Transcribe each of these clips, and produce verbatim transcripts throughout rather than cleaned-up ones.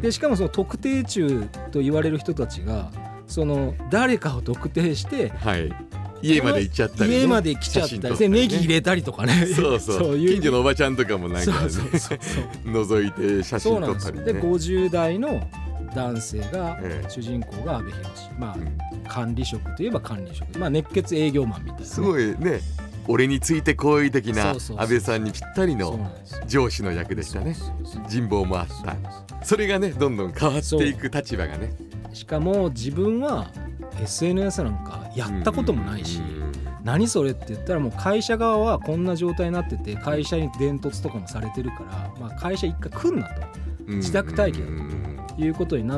でしかもその特定中と言われる人たちがその誰かを特定して、 はい、家まで行っちゃったり、ね、 家まで来ちゃったり、ね、ネギ入れたりとかねそうそうそういう近所のおばちゃんとかもなんかねそうそうそうそう覗いて写真撮ったりね。 でごじゅう代の男性が、ええ、主人公が阿部寛、まあ、うん、管理職といえば管理職、まあ、熱血営業マンみたいな、ね、 すごいね、俺について好意的な安倍さんにぴったりの上司の役でしたね。人望もあった。それがねどんどん変わっていく立場がね。 しかも自分は エスエヌエス なんかやったこともないし、何それって言ったらもう会社側はこんな状態になってて会社に伝突とかもされてるから、まあ、会社一回来んなと、自宅待機だということになって、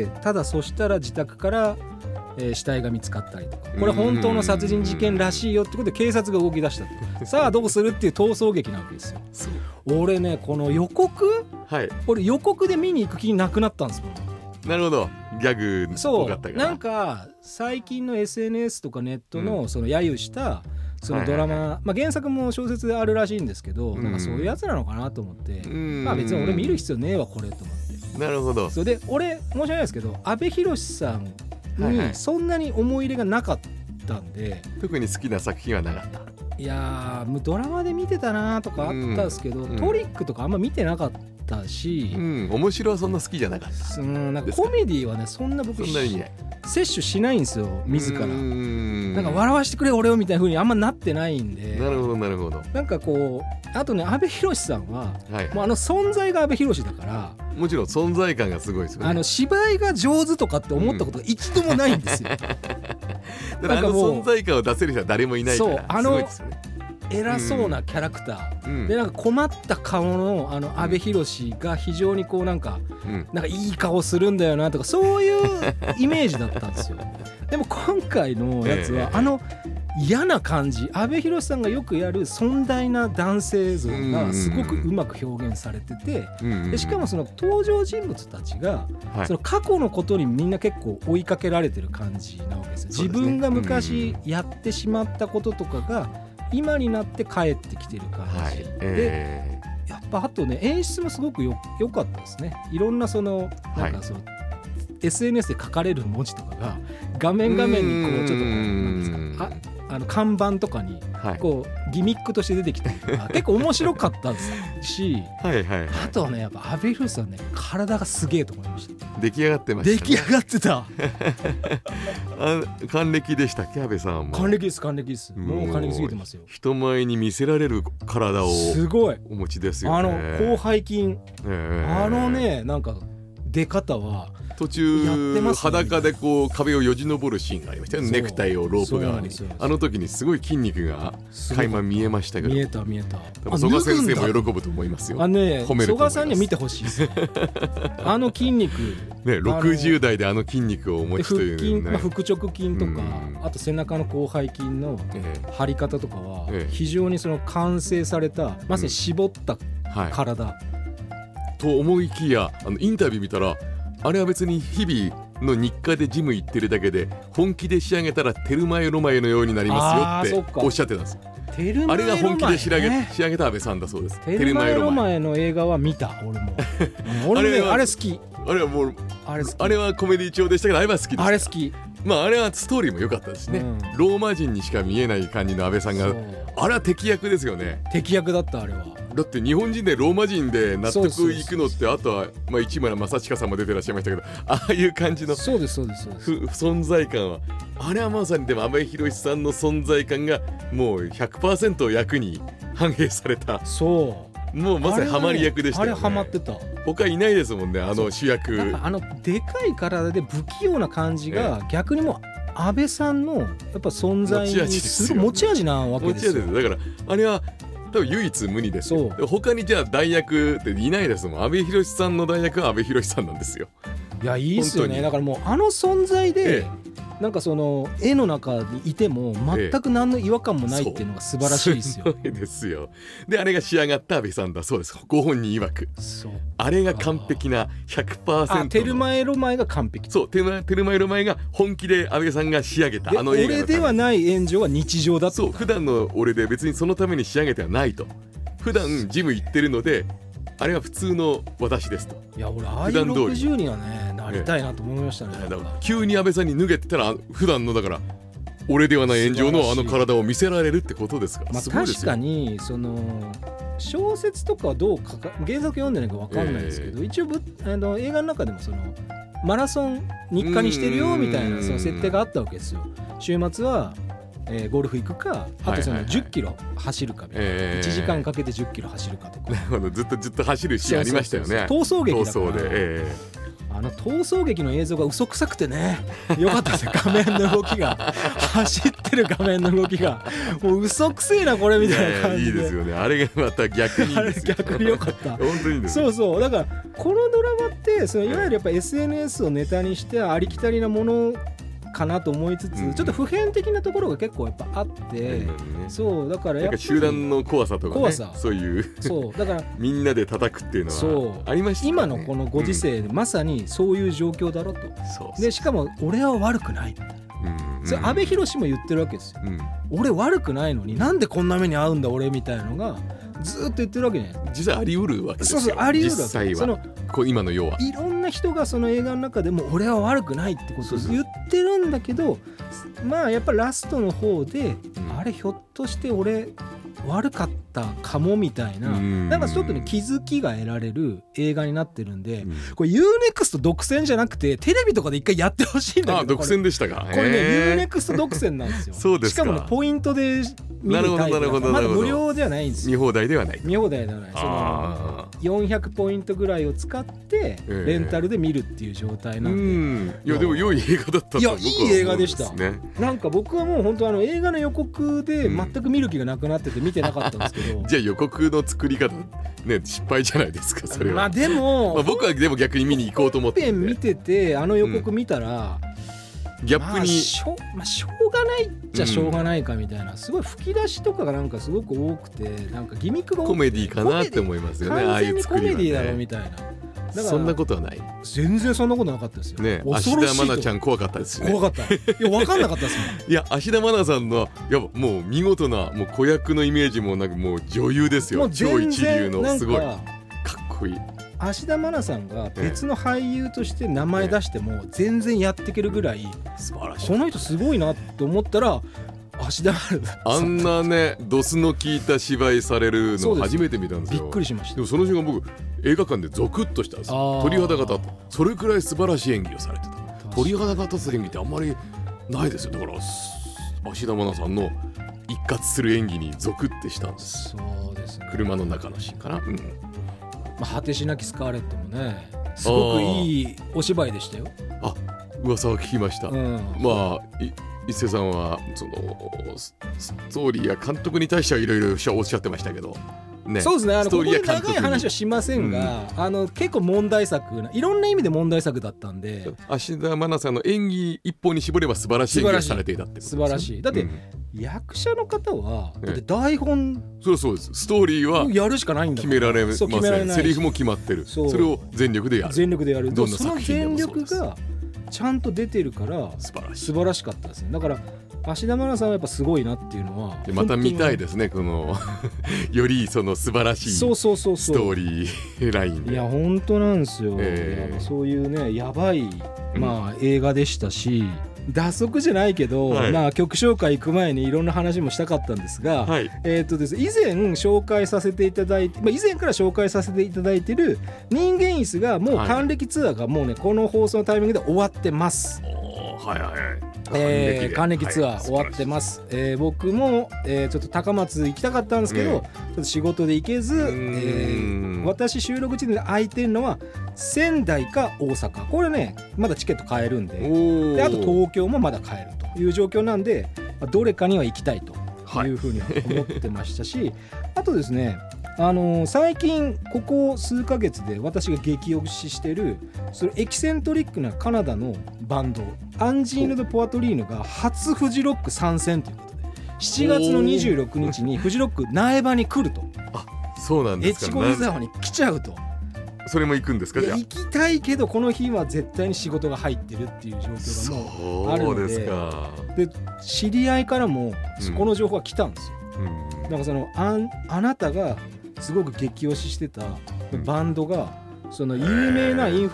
ただそしたら自宅からえー、死体が見つかったりとか、これ本当の殺人事件らしいよってことで警察が動き出したとさあどうするっていう逃走劇なわけですよ。俺ねこの予告、はい、俺予告で見に行く気なくなったんですもん。 なるほど、ギャグっぽかったから。 そうなんか最近の エスエヌエス とかネットのその揶揄したそのドラマ、はいはいはい、まあ、原作も小説であるらしいんですけど、うん、なんかそういうやつなのかなと思って、うん、まあ別に俺見る必要ねえわこれと思って。 なるほど。 それで俺申し訳ないですけど阿部寛さんにそんなに思い入れがなかったんで、はいはい、 特に好きな作品はなかった。 いやードラマで見てたなとかあったんですけど、うん、トリックとかあんま見てなかったし、 うん、面白はそんな好きじゃなかった。 うん、なんかコメディはねそんな僕そんなにね摂取しないんですよ自ら。なんか笑わしてくれ俺をみたいな風にあんまなってないんで。 なるほどなるほど。 なんかこうあとね阿部寛さんは、はい、もうあの存在が阿部寛だから、 もちろん存在感がすごいですよね。 あの芝居が上手とかって思ったことが一度もないんですよ、うん、だからあの存在感を出せる人は誰もいないから。そうあのすごいですよね。 偉そうなキャラクター、うん、でなんか困った顔のあの阿部寛が非常にこうなんか、うん、なんかいい顔するんだよなとかそういうイメージだったんですよ。でも今回のやつは、えー、あの嫌な感じ、阿部寛さんがよくやる尊大な男性像がすごくうまく表現されてて、でしかもその登場人物たちが、はい、その過去のことにみんな結構追いかけられてる感じなわけですよ。自分が昔やってしまったこととかが今になって帰ってきてる感じ、はい、で、えー、やっぱあとね演出もすごくよ良かったですね。いろんなそのなんかそう、はい、エスエヌエス で書かれる文字とかが画面画面にこうちょっとこうなんですか、ああの看板とかにこうギミックとして出てきたりとか結構面白かったですしはいはい、はい、あとはねやっぱ阿部寛さんね体がすげえと思いました。 出来上がってましたね。 出来上がってたあ還暦でしたっけ阿部さんも。 還暦です還暦です。もう還暦過ぎてますよ。 人前に見せられる体をすごいお持ちですよね。 あの広背筋、えー、あのねなんか出方は途中、ね、裸でこう壁をよじ登るシーンがありましたよね。ネクタイをロープ側に。あの時にすごい筋肉が垣間見えましたけど。 見えた見えた。 曽我先生も喜ぶと思いますよ。 あのね、曽我さんには見てほしいですあの筋肉ね、ろくじゅう代であの筋肉をお持ちという、ね、 腹筋、まあ、腹直筋とか、あと背中の広背筋の張り方とかは非常にその完成されたまさに絞った体、うんはい、 と思いきやあのインタビュー見たらあれは別に日々の日課でジム行ってるだけで本気で仕上げたらテルマエロマエのようになりますよっておっしゃってたんですよ。 テルマエロマエ、ね、 あれが本気で仕上げ、仕上げた安倍さんだそうです。 テルマエロマエの映画は見た俺も俺ね、あれ、あれ好き。 あれはもう あれ, あれはコメディ調でしたけどあれは好きでした。 あれ好き。 まああれはストーリーも良かったですね、うん、ローマ人にしか見えない感じの安倍さんがあれは敵役ですよね。 敵役だったあれは。 だって日本人でローマ人で納得いくのってあとはまあ市村正親さんも出てらっしゃいましたけどああいう感じのそうですそうですそうです存在感はあれはまさにでも阿部寛さんの存在感がもう ひゃくパーセント 役に反映された。 そうもうまさにハマり役でしたよね。 あれハマってた。 他いないですもんねあの主役。 なんかあのでかい体で不器用な感じが逆にもう安倍さんのやっぱ存在にすごい持ち味なわけですよ。 持ち味です。だからあれは多分唯一無二ですよ。他にじゃあ代役っていないですもん。阿部寛さんの代役は阿部寛さんなんですよ。いやいいっすよね。だからもうあの存在で、ええなんかその絵の中にいても全く何の違和感もないっていうのが素晴らしいですよ。 すごいですよ。であれが仕上がった安倍さんだそうです。ご本人曰くあれが完璧な ひゃくパーセント のテルマエロマエが完璧。 そうテルマ、テルマエロマエが本気で安倍さんが仕上げたあの映画の俺ではない炎上は日常だと。 そう普段の俺で別にそのために仕上げてはないと。普段ジム行ってるのであれは普通の私ですと。 いや俺ああいうろくじゅうにはねなりたいなと思いましたね。 だから急に安倍さんに脱げてたら普段のだから俺ではない炎上のあの体を見せられるってことですから、 まあ、 すごいですよ。 確かにその小説とかはどうかか原作読んでないか分かんないですけど、えー、一応ぶあの映画の中でもそのマラソン日課にしてるよみたいなその設定があったわけですよ。週末は、えー、ゴルフ行くかあとそのじゅっキロ走るかみたいな、はいはいはい、いちじかんかけてじゅっキロ走るかとか、 なるほどずっとずっと走るシーンありましたよね。 そうそうそう逃走劇だから逃走で、えー、 あの逃走劇の映像が嘘くさくてねよかったですよ。画面の動きが走ってる画面の動きがもう嘘くせえなこれみたいな感じで、 いやいやいいですよね。あれがまた逆にいいですよ。 あれ逆によかった本当にいいです。 そうそうだからこのドラマってそのいわゆるやっぱ エスエヌエス をネタにしてありきたりなものかなと思いつつ、うん、ちょっと普遍的なところが結構やっぱあって、うんね、そうだからやっぱり集団の怖さとか、ね、 怖さそういうそうだからみんなで叩くっていうのはありましたね。 今のこのご時世でまさにそういう状況だろと、うん、でしかも俺は悪くない、うん、それ安倍博も言ってるわけですよ、うん、俺悪くないのになんでこんな目に遭うんだ俺みたいなのがずっと言ってるわけね。 実際あり得るわけですよ。 そうそうあり得るわけ。 実際はそのこう今の世はいろんな人がその映画の中でも俺は悪くないってことを言ってるんだけど、まあやっぱラストの方で、うん、あれひょっとして俺悪かったかもみたいな、なんかちょっとね気づきが得られる映画になってるんで、うん、これ ユーネクスト 独占じゃなくてテレビとかで一回やってほしいんだけど。 あ独占でしたか。 これね ユーネクスト 独占なんですよ。 そうですか。 しかもねポイントで見るタイプだからまだ無料ではないんですよ。 見放題ではない。 見放題ではない。そのよんひゃくポイントぐらいを使ってレンタルで見るっていう状態なんで、えー、うんいやでも良い映画だったと。 いやいい映画でした、ね、なんか僕はもう本当あの映画の予告で全く見る気がなくなってて見てなかったんですけど、うん、 じゃあ予告の作り方ね失敗じゃないですかそれは。 まあでも、 まあ、僕はでも逆に見に行こうと思って本編見ててあの予告見たら、 うん、ギャップに、まあしょまあ、しょうがないっちゃしょうがないかみたいな、うん、すごい吹き出しとかがなんかすごく多くてなんかギミックが多くてコメディかなって思いますよね。ああいう作りはね。完全にコメディだろみたいな。 だからそんなことはない。 全然そんなことなかったですよ。 ね、芦田愛菜ちゃん怖かったですね。 怖かった。いや分かんなかったですもん。 いや芦田愛菜さんのいやもう見事なもう子役のイメージもなんかもう女優ですよ。超一流のすごいかっこいい。 芦田愛菜さんが別の俳優として名前出しても全然やっていけるぐらい素晴らしい。 この人すごいなと思ったら芦田愛菜あんなねドスの効いた芝居されるの初めて見たんですよ。 びっくりしました。 でもその瞬間僕映画館でゾクッとしたんですよ。鳥肌が立った。それくらい素晴らしい演技をされてた。鳥肌が立つ演技ってあんまりないですよ。だから芦田愛菜さんの一括する演技にゾクッてしたんです。 そうですね。 車の中のシーンかな、うんまあ、果てしなきスカーレットもねすごくいいお芝居でしたよ。 あ噂は聞きました、うん、まあ一瀬さんはそのストーリーや監督に対してはいろいろおっしゃってましたけど、ね、 そうですね。あのここで長い話はしませんが、うん、あの結構問題作ないろんな意味で問題作だったんで芦田愛菜さんの演技一本に絞れば素晴らしい演技をされていたってことです、ね、 素晴らしい。だって、うん、役者の方はだって台本、 そうそうです。ストーリーはやるしかないんだ決められません。セリフも決まってる。そ, それを全力でやる全力でやる。どんな作品でもそうです。その全力がちゃんと出てるから素晴らしい、素晴らしかったですね。だから芦田愛菜さんはやっぱすごいなっていうのはまた見たいですね。このよりその素晴らしいストーリーラインで。 いや本当なんですよ、えー、そういうねやばい、まあ、映画でしたし、うん、脱足じゃないけど、はいまあ、曲紹介行く前にいろんな話もしたかったんですが、はいえーとですね、以前紹介させていただいて、まあ、以前から紹介させていただいている人間椅子がもう還暦ツアーがもうねこの放送のタイミングで終わってます。 はいはいえー、還暦ツアー終わってます、はいえー、僕も、えー、ちょっと高松行きたかったんですけど、うん、ちょっと仕事で行けず、えー、私収録時点で空いてるのは仙台か大阪これねまだチケット買えるん で, であと東京もまだ買えるという状況なんでどれかには行きたいというふうに思ってましたし、はい、あとですねあのー、最近ここ数ヶ月で私が激推ししているそれエキセントリックなカナダのバンドアンジーヌ・ド・ポアトリーヌが初フジロック参戦ということでしちがつのにじゅうろくにちにフジロック苗場に来ると。 あそうなんですか。 越後湯沢に来ちゃうと。 それも行くんですか。じゃあ行きたいけどこの日は絶対に仕事が入ってるっていう状況がもうあるの で, ですかで知り合いからもこの情報が来たんですよ、うん、だからその あ, あなたがすごく激推ししてたのバンドがその有名なインフ